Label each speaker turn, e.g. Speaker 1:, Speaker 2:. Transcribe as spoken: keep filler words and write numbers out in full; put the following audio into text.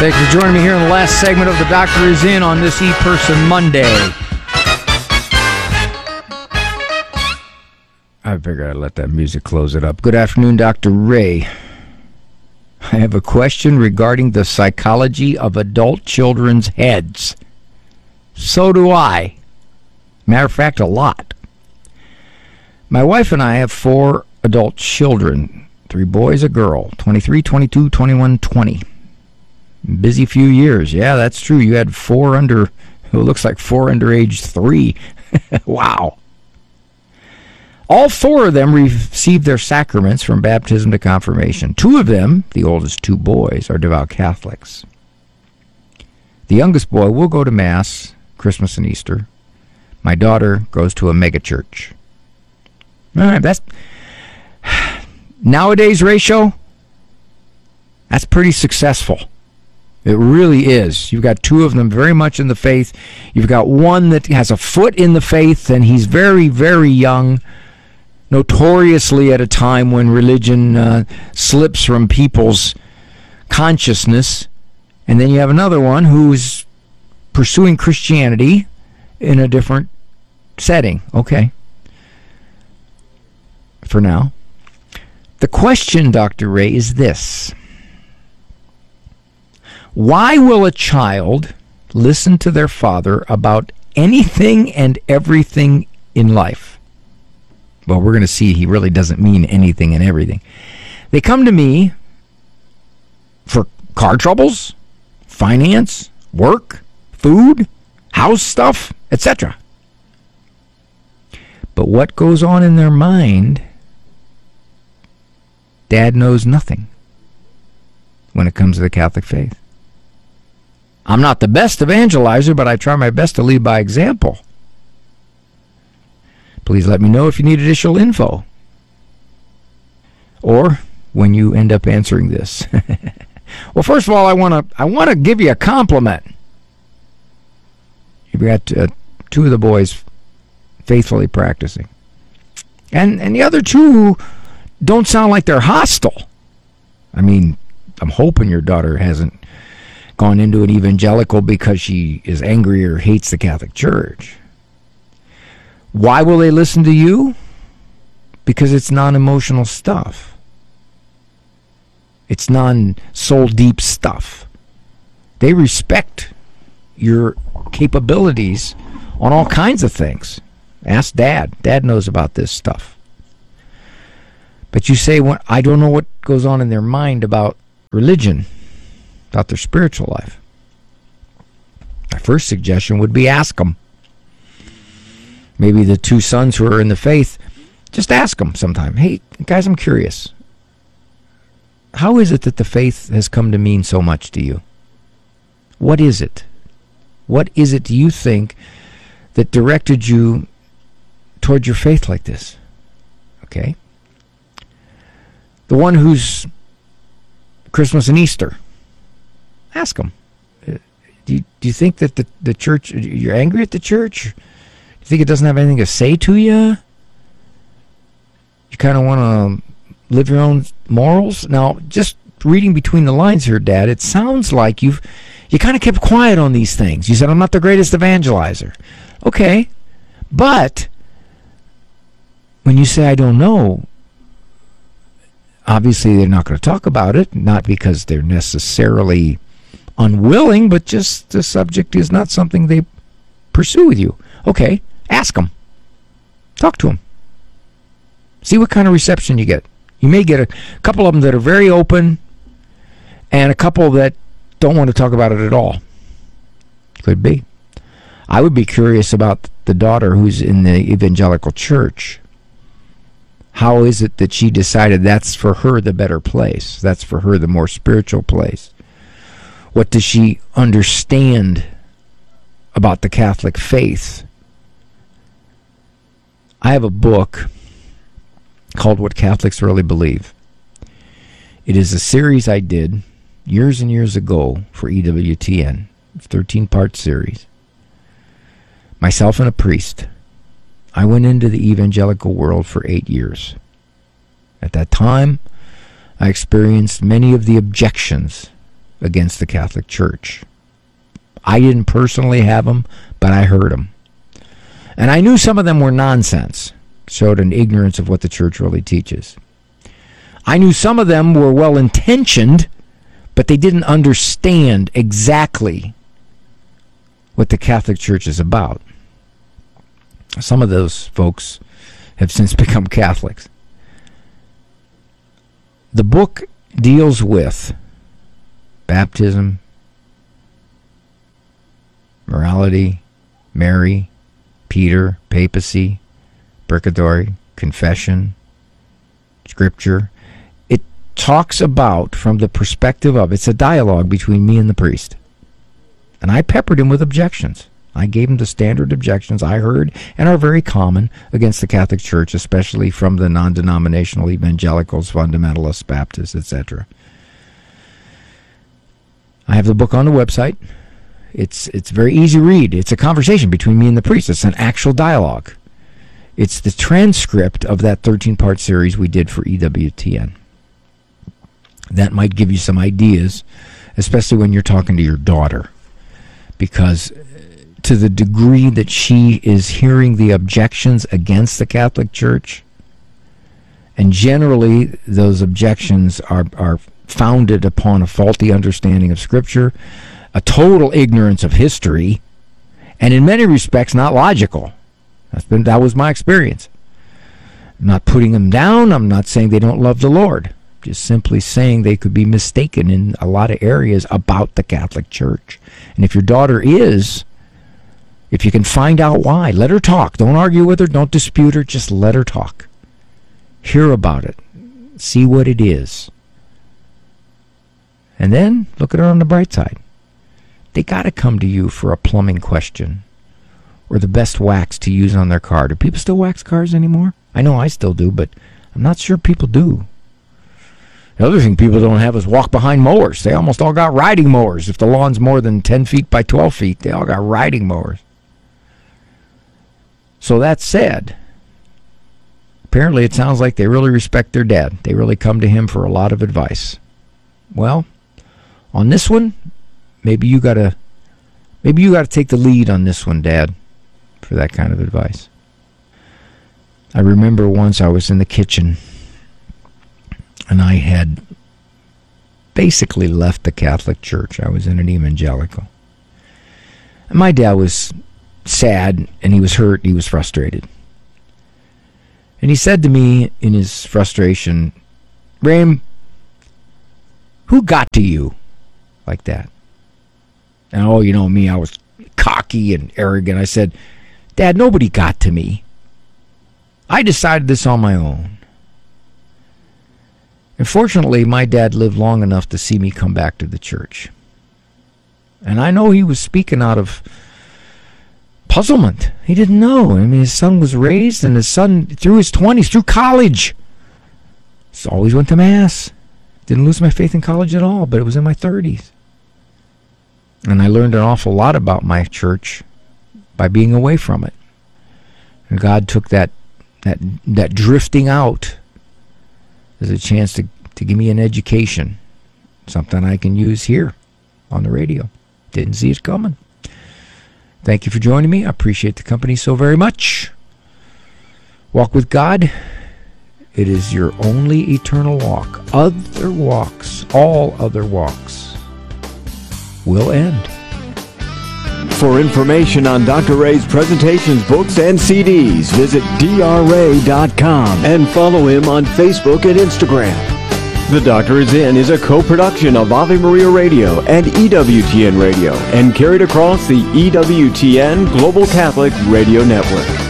Speaker 1: Thank you for joining me here in the last segment of The Doctor Is In on this E-Person Monday. I figured I'd let that music close it up. Good afternoon, Doctor Ray. I have a question regarding the psychology of adult children's heads. So do I. Matter of fact, a lot. My wife and I have four adult children. Three boys, a girl. twenty-three, twenty-two, twenty-one, twenty. Busy few years. Yeah, that's true. You had four under, it looks like four under age three. Wow. All four of them received their sacraments from baptism to confirmation. Two of them, the oldest two boys, are devout Catholics. The youngest boy will go to Mass, Christmas and Easter. My daughter goes to a megachurch. All right, that's nowadays ratio. That's pretty successful. It really is. You've got two of them very much in the faith. You've got one that has a foot in the faith, and he's very, very young, notoriously at a time when religion uh, slips from people's consciousness. And then you have another one who's pursuing Christianity in a different setting. Okay. For now. The question, Doctor Ray, is this. Why will a child listen to their father about anything and everything in life? Well, we're going to see he really doesn't mean anything and everything. They come to me for car troubles, finance, work, food, house stuff, et cetera. But what goes on in their mind, Dad knows nothing when it comes to the Catholic faith. I'm not the best evangelizer, but I try my best to lead by example. Please let me know if you need additional info. Or when you end up answering this. Well, first of all, I want to I want to give you a compliment. You've got uh, two of the boys faithfully practicing. And and the other two don't sound like they're hostile. I mean, I'm hoping your daughter hasn't gone into an evangelical because she is angry or hates the Catholic Church. Why will they listen to you? Because it's non-emotional stuff. It's non-soul deep stuff. They respect your capabilities on all kinds of things. Ask Dad. Dad knows about this stuff. But you say, well, I don't know what goes on in their mind about religion, about their spiritual life. My first suggestion would be ask them. Maybe the two sons who are in the faith, just ask them sometime. Hey, guys, I'm curious. How is it that the faith has come to mean so much to you? What is it? What is it, do you think, that directed you toward your faith like this? Okay. The one who's Christmas and Easter, ask them. Do you, do you think that the, the church, you're angry at the church? Do you think it doesn't have anything to say to you? You kind of want to live your own morals? Now, just reading between the lines here, Dad, it sounds like you've you kind of kept quiet on these things. You said, I'm not the greatest evangelizer. Okay, but when you say, I don't know, obviously they're not going to talk about it, not because they're necessarily unwilling, but just the subject is not something they pursue with you. Okay, ask them. Talk to them. See what kind of reception you get. You may get a couple of them that are very open and a couple that don't want to talk about it at all. Could be. I would be curious about the daughter who's in the evangelical church. How is it that she decided that's for her the better place? That's for her the more spiritual place? What does she understand about the Catholic faith? I have a book called What Catholics Really Believe. It is a series I did years and years ago for E W T N, thirteen-part series. Myself and a priest. I went into the evangelical world for eight years. At that time, I experienced many of the objections against the Catholic Church. I didn't personally have them, but I heard them. And I knew some of them were nonsense, showed an ignorance of what the church really teaches. I knew some of them were well-intentioned, but they didn't understand exactly what the Catholic Church is about. Some of those folks have since become Catholics. The book deals with baptism, morality, Mary, Peter, papacy, purgatory, confession, scripture. It talks about, from the perspective of, it's a dialogue between me and the priest. And I peppered him with objections. I gave him the standard objections I heard and are very common against the Catholic Church, especially from the non-denominational evangelicals, fundamentalists, Baptists, et cetera. I have the book on the website. It's it's very easy to read. It's a conversation between me and the priest. It's an actual dialogue. It's the transcript of that thirteen-part series we did for E W T N. That might give you some ideas, especially when you're talking to your daughter, because to the degree that she is hearing the objections against the Catholic Church, and generally those objections are, are founded upon a faulty understanding of Scripture, a total ignorance of history, and in many respects not logical. That's been, that was my experience. I'm not putting them down. I'm not saying they don't love the Lord. Just simply saying they could be mistaken in a lot of areas about the Catholic Church. And if your daughter is, if you can find out why, let her talk. Don't argue with her. Don't dispute her. Just let her talk. Hear about it. See what it is. And then look at her on the bright side. They got to come to you for a plumbing question or the best wax to use on their car. Do people still wax cars anymore? I know I still do, but I'm not sure people do. The other thing people don't have is walk-behind mowers. They almost all got riding mowers. If the lawn's more than ten feet by twelve feet, they all got riding mowers. So that said, apparently it sounds like they really respect their dad. They really come to him for a lot of advice. Well, on this one, maybe you gotta, maybe you gotta take the lead on this one, Dad, for that kind of advice. I remember once I was in the kitchen, and I had basically left the Catholic Church. I was in an evangelical. And my dad was sad, and he was hurt, he was frustrated. And he said to me in his frustration, "Raym, who got to you?" Like that. And oh, you know me, I was cocky and arrogant. I said, "Dad, nobody got to me. I decided this on my own." And fortunately, my dad lived long enough to see me come back to the church. And I know he was speaking out of puzzlement. He didn't know. I mean, his son was raised, and his son, through his twenties, through college, so always went to Mass. Didn't lose my faith in college at all, but it was in my thirties. And I learned an awful lot about my church by being away from it. And God took that that that drifting out as a chance to, to give me an education, something I can use here on the radio. Didn't see it coming. Thank you for joining me. I appreciate the company so very much. Walk with God. It is your only eternal walk. Other walks, all other walks, will end.
Speaker 2: For information on Doctor Ray's presentations, books, and C Ds, visit D R ray dot com and follow him on Facebook and Instagram. The Doctor Is In is a co-production of Ave Maria Radio and E W T N Radio and carried across the E W T N Global Catholic Radio Network.